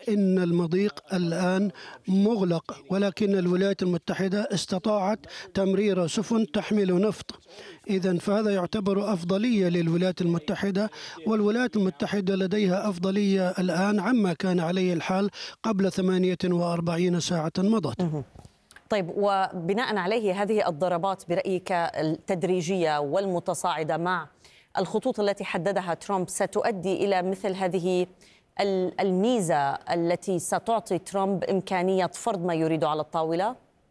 إن المضيق الآن مغلق، ولكن الولايات المتحدة استطاعت تمرير سفن تحمل نفط. إذن فهذا يعتبر أفضلية للولايات المتحدة، والولايات المتحدة لديها أفضلية الآن عما كان عليه الحال قبل 48 ساعة مضت. طيب، وبناء عليه هذه الضربات برأيك التدريجية والمتصاعدة مع الخطوط التي حددها ترامب ستؤدي إلى مثل هذه الميزة التي ستعطي ترامب إمكانية فرض ما يريد على الطاولة؟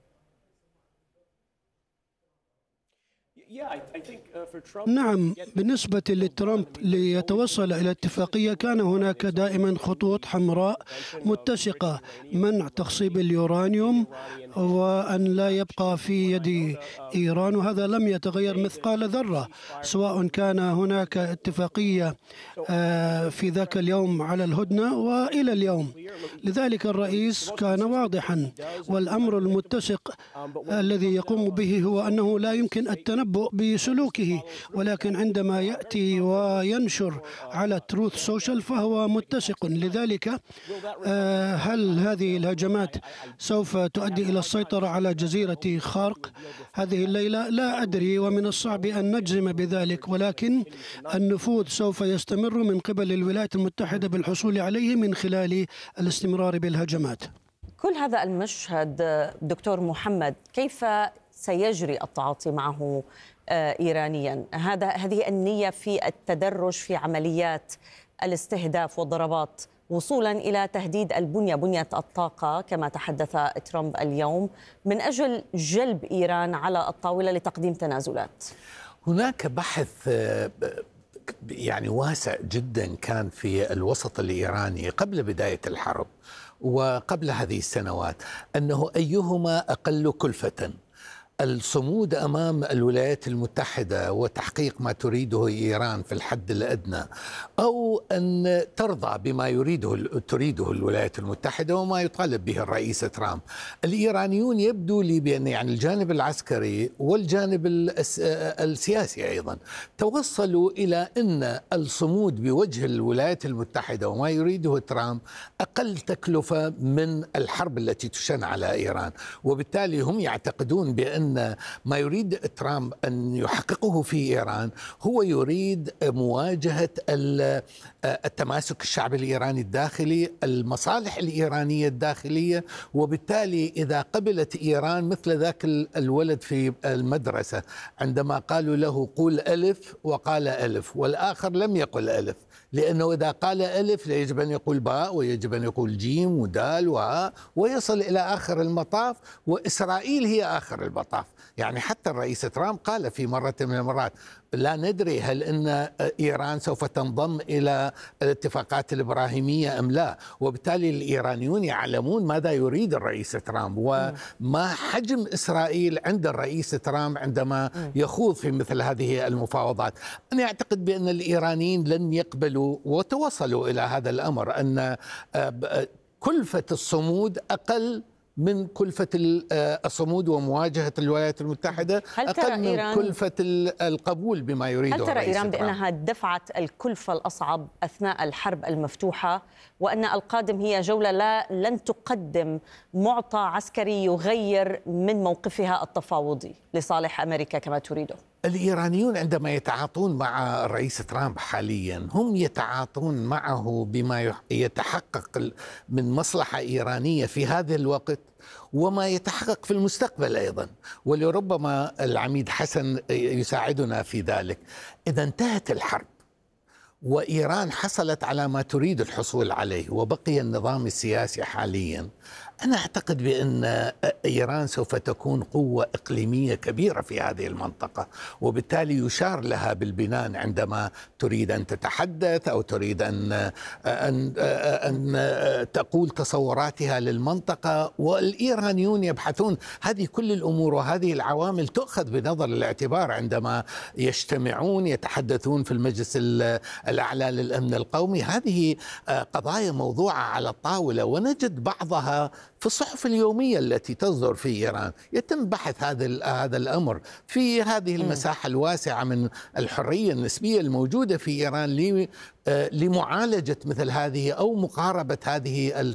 نعم، بالنسبة لترامب ليتوصل إلى اتفاقية كان هناك دائما خطوط حمراء متسقة: منع تخصيب اليورانيوم، وأن لا يبقى في يد إيران، وهذا لم يتغير مثقال ذرة، سواء كان هناك اتفاقية في ذاك اليوم على الهدنة وإلى اليوم. لذلك الرئيس كان واضحا، والأمر المتسق الذي يقوم به هو أنه لا يمكن التنبؤ بسلوكه، ولكن عندما يأتي وينشر على تروث سوشيال فهو متسق. لذلك هل هذه الهجمات سوف تؤدي إلى السيطرة على جزيرة خارق هذه الليلة؟ لا أدري، ومن الصعب أن نجزم بذلك، ولكن النفوذ سوف يستمر من قبل الولايات المتحدة بالحصول عليه من خلال الاستمرار بالهجمات. كل هذا المشهد دكتور محمد، كيف سيجري التعاطي معه إيرانيا؟ هذه النية في التدرج في عمليات الاستهداف والضربات وصولا إلى تهديد بنية الطاقة كما تحدث ترامب اليوم، من أجل جلب إيران على الطاولة لتقديم تنازلات. هناك بحث يعني واسع جدا كان في الوسط الإيراني قبل بداية الحرب وقبل هذه السنوات، أنه أيهما أقل كلفة: الصمود أمام الولايات المتحدة وتحقيق ما تريده إيران في الحد الأدنى، أو أن ترضى بما تريده الولايات المتحدة وما يطالب به الرئيس ترامب. الإيرانيون يبدو لي بأن يعني الجانب العسكري والجانب السياسي أيضا توصلوا إلى أن الصمود بوجه الولايات المتحدة وما يريده ترامب أقل تكلفة من الحرب التي تشن على إيران، وبالتالي هم يعتقدون بأن ما يريد ترامب أن يحققه في إيران هو يريد مواجهة التماسك الشعبي الإيراني الداخلي، المصالح الإيرانية الداخلية. وبالتالي إذا قبلت إيران مثل ذاك الولد في المدرسة عندما قالوا له قول ألف وقال ألف والآخر لم يقل ألف، لأنه إذا قال ألف يجب أن يقول باء ويجب أن يقول جيم ودال وهاء ويصل إلى آخر المطاف، وإسرائيل هي آخر المطاف. يعني حتى الرئيس ترامب قال في مرة من المرات: لا ندري هل أن إيران سوف تنضم إلى الاتفاقات الإبراهيمية أم لا. وبالتالي الإيرانيون يعلمون ماذا يريد الرئيس ترامب وما حجم إسرائيل عند الرئيس ترامب عندما يخوض في مثل هذه المفاوضات. أنا أعتقد بأن الإيرانيين لن يقبلوا، وتوصلوا إلى هذا الأمر، أن كلفة الصمود أقل من كلفة الصمود ومواجهة الولايات المتحدة، أقل من كلفة القبول بما يريده. هل ترى إيران بأنها دفعت الكلفة الأصعب أثناء الحرب المفتوحة، وأن القادم هي جولة لن تقدم معطى عسكري يغير من موقفها التفاوضي لصالح أمريكا كما تريده؟ الإيرانيون عندما يتعاطون مع الرئيس ترامب حاليا هم يتعاطون معه بما يتحقق من مصلحة إيرانية في هذا الوقت وما يتحقق في المستقبل أيضا، ولربما العميد حسن يساعدنا في ذلك. إذا انتهت الحرب وإيران حصلت على ما تريد الحصول عليه وبقي النظام السياسي حاليا، أنا أعتقد بأن إيران سوف تكون قوة إقليمية كبيرة في هذه المنطقة، وبالتالي يشار لها بالبنان عندما تريد أن تتحدث أو تريد أن تقول تصوراتها للمنطقة. والإيرانيون يبحثون هذه كل الأمور وهذه العوامل تؤخذ بنظر الاعتبار عندما يجتمعون يتحدثون في المجلس الأعلى للأمن القومي. هذه قضايا موضوعة على الطاولة، ونجد بعضها في الصحف اليومية التي تصدر في إيران يتم بحث هذا الأمر في هذه المساحة الواسعة من الحرية النسبية الموجودة في إيران لمعالجة مثل هذه أو مقاربة هذه